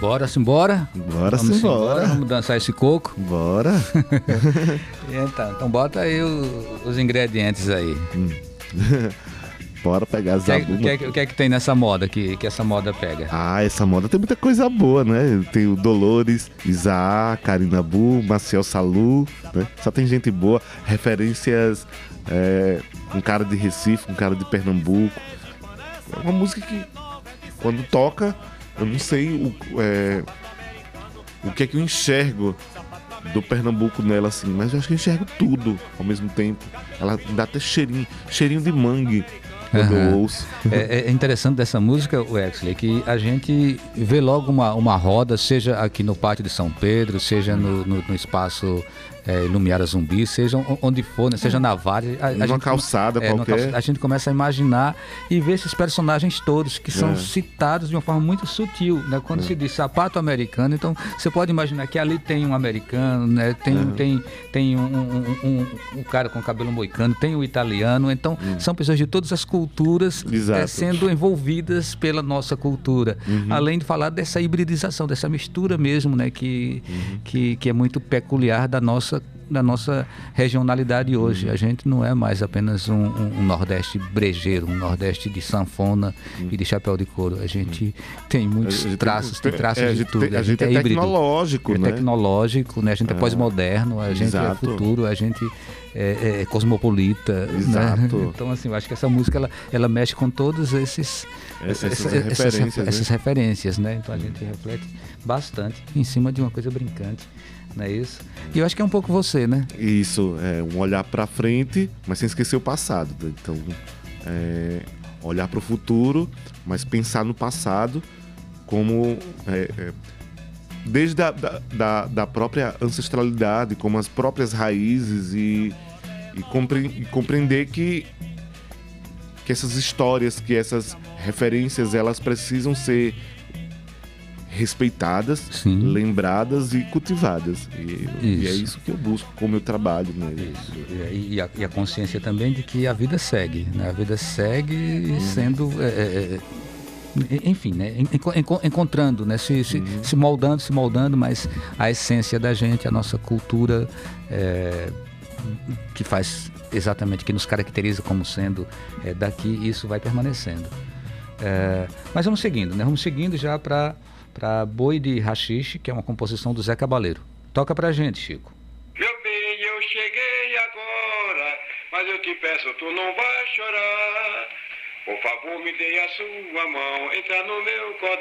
Bora simbora? Bora Vamos simbora. embora, vamos dançar esse coco? Bora. Então bota aí os ingredientes aí. Bora pegar as O que é que tem nessa moda que essa moda pega? Essa moda tem muita coisa boa, né? Tem o Dolores, Isaac, Karina Bu, Maciel Salu, né? Só tem gente boa. Referências, um cara de Recife, um cara de Pernambuco. É uma música que, quando toca, eu não sei o que é que eu enxergo do Pernambuco nela, assim, mas eu acho que eu enxergo tudo ao mesmo tempo. Ela dá até cheirinho de mangue. Eu ouço. É interessante dessa música, Wexley, que a gente vê logo uma roda, seja aqui no Pátio de São Pedro, seja no espaço Lumiara Zumbi, seja onde for, né? Seja na Várzea. Numa calçada qualquer. A gente começa a imaginar e ver esses personagens todos que são citados de uma forma muito sutil, né? Quando se diz sapato americano, então você pode imaginar que ali tem um americano, né? Tem um cara com cabelo moicano, tem o italiano, então são pessoas de todas as culturas sendo envolvidas pela nossa cultura. Além de falar dessa hibridização, dessa mistura mesmo, né? Que é muito peculiar da nossa regionalidade hoje. A gente não é mais apenas um Nordeste brejeiro, um Nordeste de sanfona e de chapéu de couro. A gente tem muitos traços, tem traços de tudo. A gente é híbrido. tecnológico, né? É tecnológico, né? A gente é pós-moderno, a gente é futuro, a gente é cosmopolita. Exato. Né? Então, assim, eu acho que essa música ela mexe com todos essas referências, né? Então a gente reflete bastante em cima de uma coisa brincante. Não é isso? E eu acho que é um pouco você, né? Isso, um olhar para frente, mas sem esquecer o passado. Então, olhar para o futuro, mas pensar no passado como desde da própria ancestralidade, como as próprias raízes e compreender que essas histórias, que essas referências, elas precisam ser respeitadas, lembradas e cultivadas. E é isso que eu busco com o meu trabalho. Né? E a consciência também de que a vida segue. Né? A vida segue sendo... enfim, né? Encontrando, né? Se moldando, mas a essência da gente, a nossa cultura, que faz exatamente, que nos caracteriza como sendo daqui, isso vai permanecendo. Mas vamos seguindo, né? Vamos seguindo já para Boi de Rachixe, que é uma composição do Zé Cabaleiro. Toca pra gente, Chico. Meu bem, eu cheguei agora, mas eu te peço, tu não vai chorar. Por favor, me dê a sua mão, entra no meu cordão.